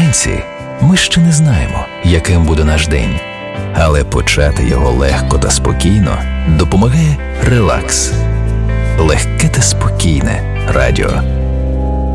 Вранці ми ще не знаємо, яким буде наш день. Але почати його легко та спокійно допомагає релакс. Легке та спокійне радіо